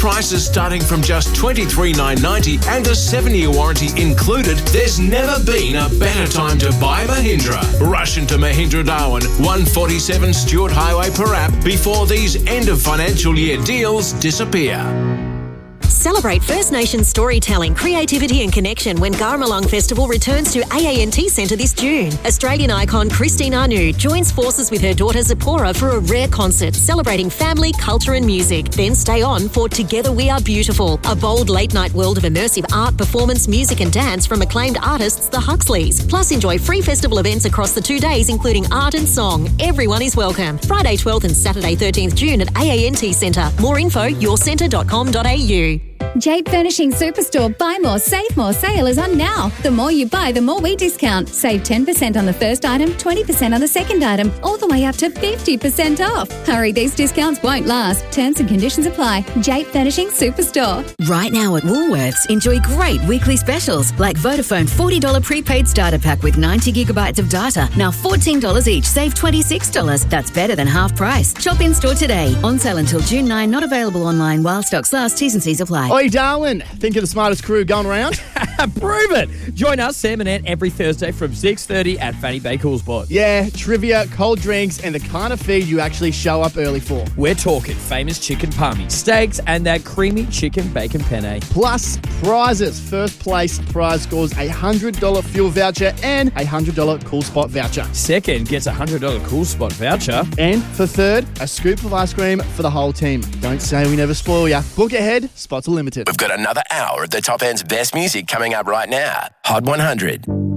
prices starting from just $23,990 and a 7-year warranty included, there's never been a better time to buy Mahindra. Rush into Mahindra Darwin, 147 Stewart Highway, Parap, before these end of financial year deals disappear. Celebrate First Nations storytelling, creativity and connection when Garmalong Festival returns to AANT Centre this June. Australian icon Christine Anu joins forces with her daughter Zipporah for a rare concert celebrating family, culture and music. Then stay on for Together We Are Beautiful, a bold late-night world of immersive art, performance, music and dance from acclaimed artists The Huxleys. Plus enjoy free festival events across the 2 days including art and song. Everyone is welcome. Friday 12th and Saturday 13th June at AANT Centre. More info, yourcentre.com.au. Jade Furnishing Superstore Buy More, Save More sale is on now. The more you buy, the more we discount. Save 10% on the first item, 20% on the second item, all the way up to 50% off. Hurry, these discounts won't last. Terms and conditions apply. Jade Furnishing Superstore. Right now at Woolworths, enjoy great weekly specials like Vodafone $40 prepaid starter pack with 90 gigabytes of data. Now $14 each, save $26. That's better than half price. Shop in store today. On sale until June 9, not available online while stocks last. T's and C's apply. Oi, Darwin, think you're the smartest crew going around? Prove it! Join us, Sam and Ant, every Thursday from 6:30 at Fanny Bay Coolspot. Yeah, trivia, cold drinks, and the kind of feed you actually show up early for. We're talking famous chicken palmy, steaks, and that creamy chicken bacon penne. Plus, prizes. First place prize scores a $100 fuel voucher and a $100 Coolspot voucher. Second gets a $100 Coolspot voucher. And for third, a scoop of ice cream for the whole team. Don't say we never spoil ya. Book ahead, spots are limited. We've got another hour of the top end's best music coming up right now. Hot 100.